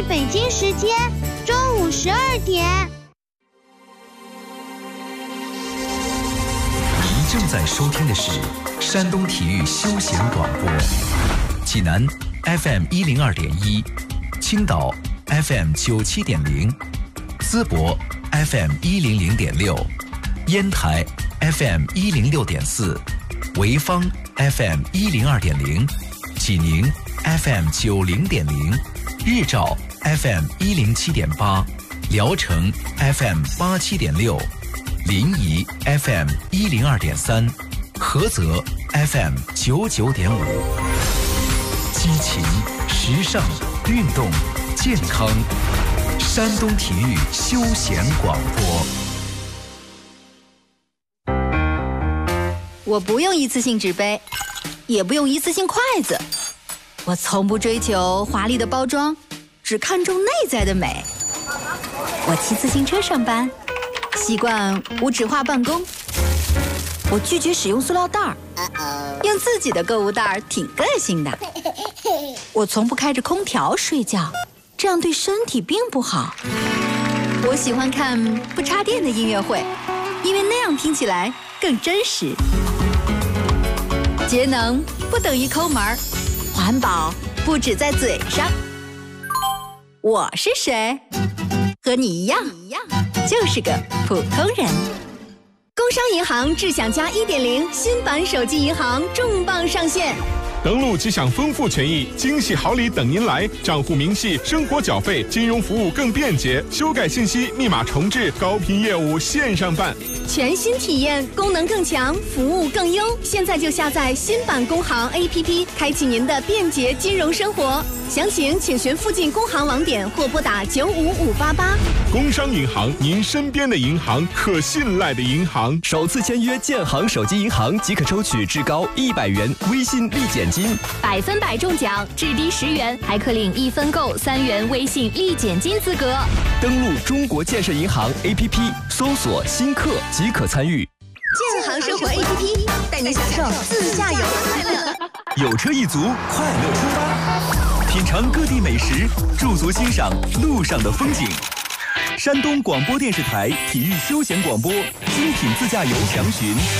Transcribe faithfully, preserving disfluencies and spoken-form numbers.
北京时间中午十二点。 您正在收听的是山东体育休闲广播，济南 F M 一零二点一，青岛 F M 九七点零，淄博 F M 一零零点六，烟台 F M 一零六点四，潍坊 F M 一零二点零，济宁 F M 九零点零，日照 F M 一零七点八，聊城 F M 八七点六，临沂 F M 一零二点三，菏泽 F M 九九点五。激情、时尚、运动、健康，山东体育休闲广播。 我不用一次性纸杯，也不用一次性筷子，我从不追求华丽的包装，只看重内在的美。我骑自行车上班，习惯无纸化办公。我拒绝使用塑料袋儿，用自己的购物袋儿挺个性的。我从不开着空调睡觉，这样对身体并不好。我喜欢看不插电的音乐会，因为那样听起来更真实。节能不等于抠门儿，环保不只在嘴上。我是谁？和你一样，就是个普通人。工商银行智享加 一点零 新版手机银行重磅上线， 登录即享丰富权益，惊喜好礼等您来！账户明细、生活缴费、金融服务更便捷，修改信息、密码重置，高频业务线上办。 全新体验，功能更强，服务更优。现在就下载新版工行 A P P， 开启您的便捷金融生活。详情请询附近工行网点或拨打九五五八八。 工商银行，您身边的银行，可信赖的银行。 首次签约建行手机银行即可抽取至高一百元微信立减金， 百分百中奖，至低十元，还可领一分购三元微信立减金资格。 登录中国建设银行 A P P， 搜索新客即可参与。 建行生活 A P P 带您享受自驾游的快乐。 有车一族，快乐出发，品尝各地美食，驻足欣赏路上的风景。山东广播电视台体育休闲广播，精品自驾游详询